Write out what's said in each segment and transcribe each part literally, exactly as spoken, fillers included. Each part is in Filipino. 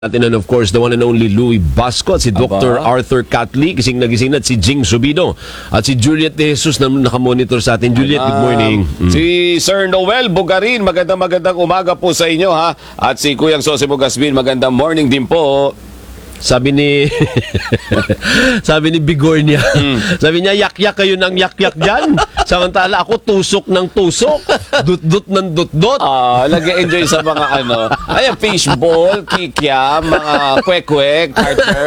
Natin and of course the one and only Louie Basco at si Doctor Aba. Arthur Catli, gising na gising na at si Jing Subido at si Juliet De Jesus na nakamonitor sa atin. Juliet, good morning. Um, Si Sir Noel Bugarin, magandang magandang umaga po sa inyo ha. At si Kuyang Sose Bugasbin, magandang morning din po. Sabi ni sabi ni Bigornia, sabi niya yak-yak kayo ng yak-yak dyan. Samantala ako tusok ng tusok, dut-dut ng dut-dut. Ah, nag-enjoy sa mga ano, ay fishball, kikiam, mga kwek-kwek, tartar.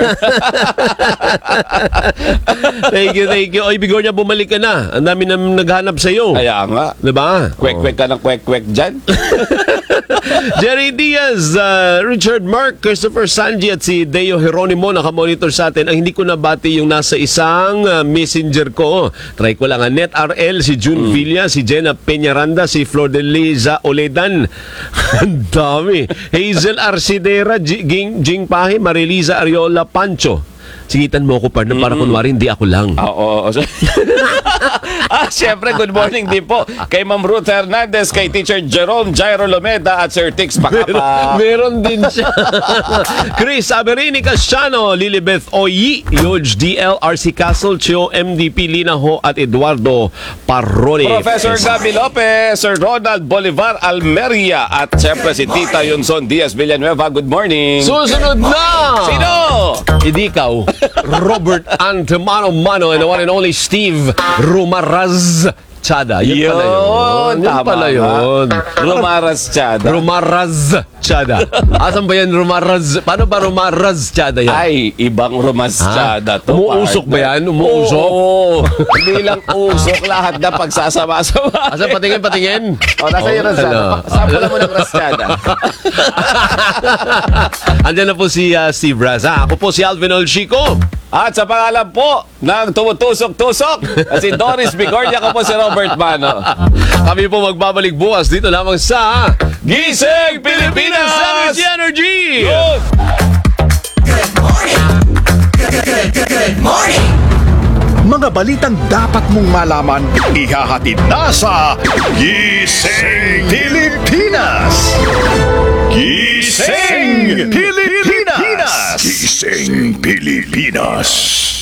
Thank you, thank you. Oy, Bigornia, bumalik ka na. Ang dami na naghanap sa iyo. Kaya nga, Diba? kwek-kwek ka ng kwek-kwek dyan. Jerry Diaz, uh, Richard Mark, Christopher Sanji at si Deo Jeronimo nakamonitor sa atin. Ang hindi ko nabati yung nasa isang uh, messenger ko. Try ko lang. Uh, Net R L, si June mm. Villa, si Jenna Peñaranda, si Flor de Liza Oledan. Ang dami. Hazel Arcidera, G- Ging, Jing Pahe, Mariliza Ariola Pancho. Sigitan mo ako, partner, para kunwari hindi ako lang. Oo. Ah, syempre, good morning din po kay Ma'am Ruth Hernandez, kay Teacher Jerome Jairo Lomeda at Sir Tix Bacapa. Meron din siya. Chris Averini Casiano, Lilibeth Oyi, Yoj D L, R C Castle, Chio M D P Linaho at Eduardo Parroni. Professor Gabi Lopez, Sir Ronald Bolivar Almeria at syempre si Tita Yunson Diaz Villanueva. Good morning. Susunod na! Sino? Hindi ikaw, Robert Antemano Mano and the one and only Steve Rumaraz Chada. Yun, pala yun. Yun tama pala ka. yun. Rumaras Chada. Rumaraz Chada. Asan ba yan, Rumaraz? Paano ba Rumaraz Chada yan? Ay, ibang Rumas Chada to. Umuusok ba yan? Umuusok? Oo. Hindi lang usok, lahat na pagsasama-sama. Asan, patingin, patingin? O, nasa yung Rasada. Sample mo ng Rasada. Andiyan na po si uh, Steve Raza. Ako po si Alvin Olchico. At sa pangalan po ng tumutusok-tusok, at si Doris Bigornia, ko po si Robert Mano. Kami po magbabalik bukas dito lamang sa Gising Pilipinas! Energy Energy! Yun! Good morning! Good, good, good, good morning! Mga balitang dapat mong malaman, ihahatid na sa Gising Pilipinas! Gising Pilipinas! Gising Pilipinas!